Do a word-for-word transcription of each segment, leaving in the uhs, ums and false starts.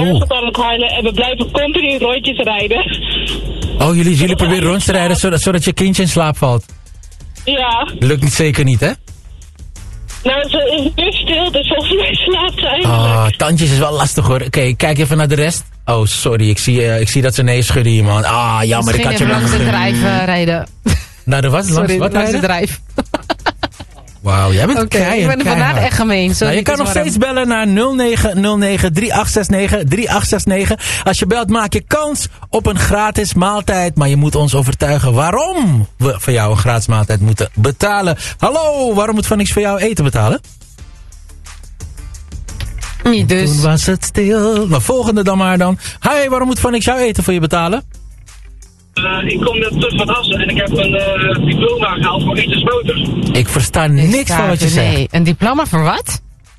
Rusland aan het huilen en we blijven continu rondjes rijden. Oh, jullie, jullie proberen rondjes te rijden zodat, zodat je kindje in slaap valt? Ja. Lukt niet zeker niet, hè? Nou, ze is nu stil, dus volgens mij slaapt ze eigenlijk. Oh, tandjes is wel lastig hoor. Oké, okay, kijk even naar de rest. Oh, sorry, ik zie, uh, ik zie dat ze nee schudden hier, man. Ah, jammer, Misschien ik had je langs de drijf uh, rijden. Naar de wat? Sorry, wat langs de drijf. Wauw, jij bent Oké, okay, ik ben er vandaag echt gemeen. Sorry, nou, je kan nog steeds bellen naar nul negen nul negen drie acht zes negen drie acht zes negen. Als je belt maak je kans op een gratis maaltijd. Maar je moet ons overtuigen waarom we voor jou een gratis maaltijd moeten betalen. Hallo, waarom moet Van Niks voor jou eten betalen? Niet dus. Toen was het stil. Maar volgende dan maar dan. Hi, waarom moet Van Niks jouw eten voor je betalen? Uh, ik kom net terug van Assen en ik heb een uh, diploma gehaald voor etensboter. Ik versta niks ik van wat je nee. zegt. Een diploma voor wat?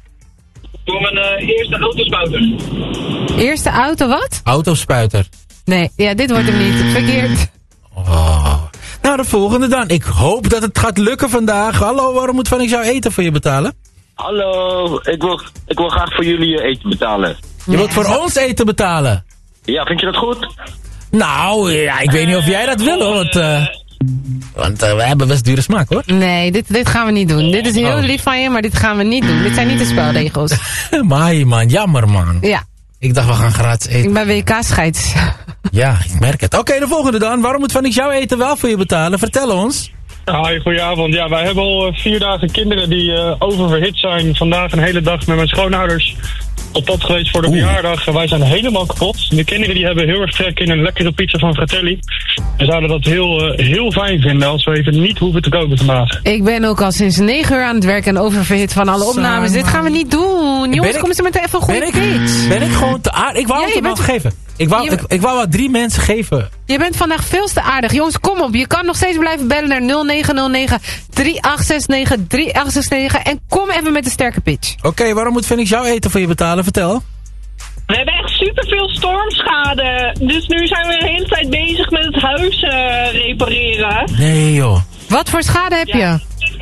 Voor mijn uh, eerste autospuiter. Eerste auto wat? Autospuiter. Nee, ja, dit wordt hem niet. Verkeerd. Oh. Nou, de volgende dan. Ik hoop dat het gaat lukken vandaag. Hallo, waarom moet Van Niks jouw eten voor je betalen? Hallo, ik wil, ik wil graag voor jullie eten betalen. Je ja, wilt voor zo... ons eten betalen? Ja, vind je dat goed? Nou, ja, ik weet niet of jij dat wil hoor, want, uh, want uh, we hebben best dure smaak hoor. Nee, dit, dit gaan we niet doen. Dit is heel oh. lief van je, maar dit gaan we niet doen. Dit zijn niet de spelregels. Mai man, jammer man. Ja. Ik dacht we gaan gratis eten. Ik ben W K-scheids. Ja, ik merk het. Oké, okay, de volgende dan. Waarom moet Van Niks jouw eten wel voor je betalen? Vertel ons. Hoi, goedenavond. Ja, wij hebben al uh, vier dagen kinderen die uh, oververhit zijn. Vandaag een hele dag met mijn schoonouders op pad geweest voor de Oeh. verjaardag. Wij zijn helemaal kapot. De kinderen die hebben heel erg trek in een lekkere pizza van Fratelli. We zouden dat heel, uh, heel fijn vinden als we even niet hoeven te koken vandaag. Ik ben ook al sinds negen uur aan het werken en oververhit van alle opnames. Dit gaan we niet doen. Jongens, kom eens met even een goede pitch. Ben ik gewoon te aardig? Ik wou ja, het hem al geven. Ik wou, ik, ik wou wat drie mensen geven. Je bent vandaag veel te aardig. Jongens, kom op. Je kan nog steeds blijven bellen naar nul negen nul negen drie acht zes negen drie acht zes negen. En kom even met een sterke pitch. Oké, okay, waarom moet Van Niks jouw eten voor je betalen? Vertel. We hebben echt superveel stormschade. Dus nu zijn we de hele tijd bezig met het huis uh, repareren. Nee joh. Wat voor schade heb je? Ja,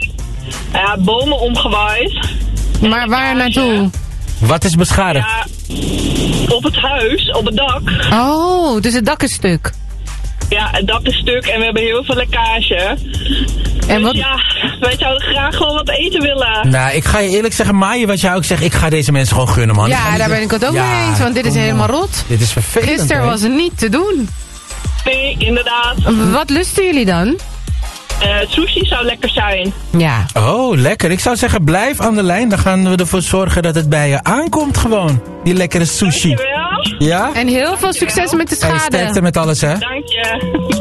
ja bomen omgewaaid. Maar waar naartoe? Wat is beschadigd? Ja, op het huis, op het dak. Oh, dus het dak is stuk. Ja, het dak is stuk en we hebben heel veel lekkage. En dus wat... ja, wij zouden graag gewoon wat eten willen. Nou, ik ga je eerlijk zeggen, Maaie, wat jij ook zegt, ik ga deze mensen gewoon gunnen, man. Ja, daar ben ik het ook ja, mee eens, want dit is helemaal rot. Dit is vervelend. Gisteren was het niet te doen. Nee, inderdaad. Wat lusten jullie dan? Uh, sushi zou lekker zijn. Ja. Oh, lekker. Ik zou zeggen, blijf aan de lijn. Dan gaan we ervoor zorgen dat het bij je aankomt gewoon. Die lekkere sushi. Dankjewel. Ja? En heel veel succes met de schade. Hey, sterkte met alles, hè? Dank je.